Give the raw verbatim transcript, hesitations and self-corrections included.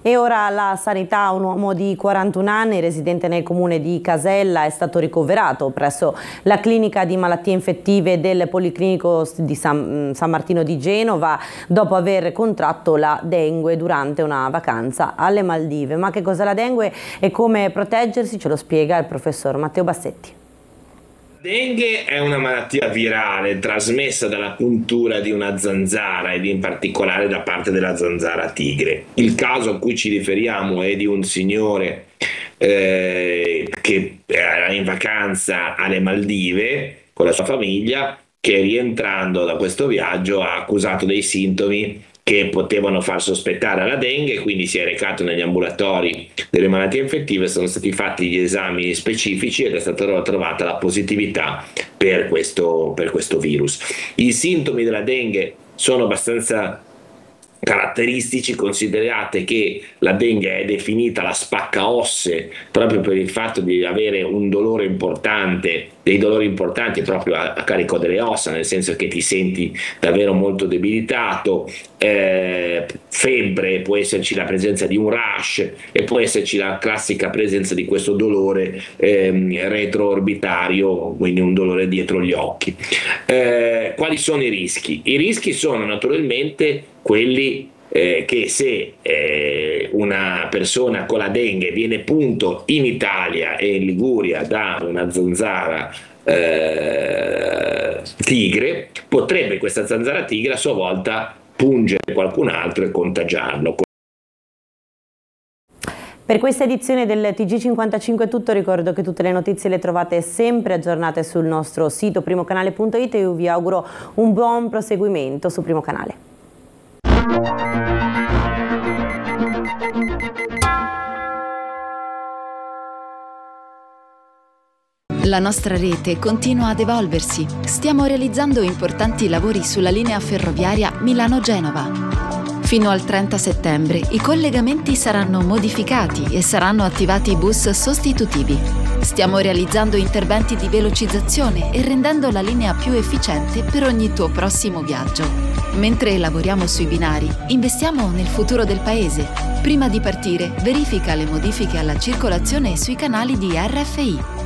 E ora la sanità. Un uomo di quarantuno anni, residente nel comune di Casella, è stato ricoverato presso la clinica di malattie infettive del Policlinico di San, San Martino di Genova dopo aver contratto la dengue durante una vacanza alle Maldive. Ma che cos'è la dengue e come proteggersi ce lo spiega il professor Matteo Bassetti. La dengue è una malattia virale trasmessa dalla puntura di una zanzara ed in particolare da parte della zanzara tigre. Il caso a cui ci riferiamo è di un signore eh, che era in vacanza alle Maldive con la sua famiglia, che rientrando da questo viaggio ha accusato dei sintomi che potevano far sospettare la dengue, quindi si è recato negli ambulatori delle malattie infettive, sono stati fatti gli esami specifici ed è stata trovata la positività per questo, per questo virus. I sintomi della dengue sono abbastanza caratteristici, considerate che la dengue è definita la spacca osse proprio per il fatto di avere un dolore importante, dei dolori importanti proprio a, a carico delle ossa, nel senso che ti senti davvero molto debilitato, eh, febbre, può esserci la presenza di un rash e può esserci la classica presenza di questo dolore eh, retroorbitario, quindi un dolore dietro gli occhi. Eh, quali sono i rischi? I rischi sono naturalmente quelli eh, che se eh, una persona con la dengue viene punto in Italia e in Liguria da una zanzara eh, tigre, potrebbe questa zanzara tigre a sua volta pungere qualcun altro e contagiarlo. Per questa edizione del T G cinquantacinque è tutto. Ricordo che tutte le notizie le trovate sempre aggiornate sul nostro sito primocanale punto it e io vi auguro un buon proseguimento su Primo Canale. La nostra rete continua ad evolversi. Stiamo realizzando importanti lavori sulla linea ferroviaria Milano-Genova. Fino al trenta settembre i collegamenti saranno modificati e saranno attivati bus sostitutivi. Stiamo realizzando interventi di velocizzazione e rendendo la linea più efficiente per ogni tuo prossimo viaggio. Mentre lavoriamo sui binari, investiamo nel futuro del paese. Prima di partire, verifica le modifiche alla circolazione sui canali di R F I.